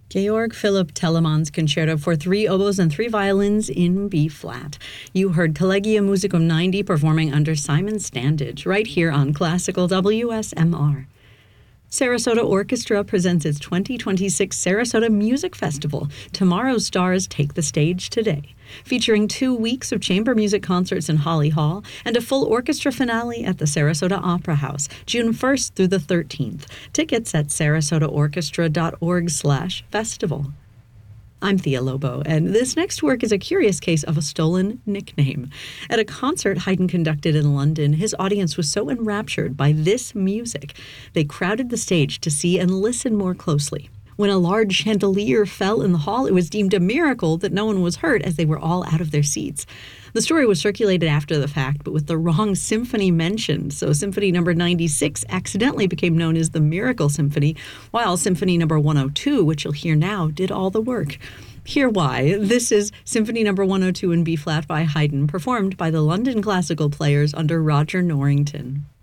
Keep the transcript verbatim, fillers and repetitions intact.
Georg Philipp Telemann's Concerto for Three Oboes and Three Violins in B-flat. You heard Collegium Musicum ninety performing under Simon Standage right here on Classical W S M R. Sarasota Orchestra presents its twenty twenty-six Sarasota Music Festival. Tomorrow's stars take the stage today, featuring two weeks of chamber music concerts in Holly Hall and a full orchestra finale at the Sarasota Opera House, June first through the thirteenth. Tickets at sarasotaorchestra.org slash festival. I'm Thea Lobo, and this next work is a curious case of a stolen nickname. At a concert Haydn conducted in London, his audience was so enraptured by this music, they crowded the stage to see and listen more closely. When a large chandelier fell in the hall, it was deemed a miracle that no one was hurt as they were all out of their seats. The story was circulated after the fact, but with the wrong symphony mentioned, so Symphony number ninety-six accidentally became known as the Miracle Symphony, while Symphony number one oh two, which you'll hear now, did all the work. Hear why. This is Symphony number one oh two in B-flat by Haydn, performed by the London Classical Players under Roger Norrington.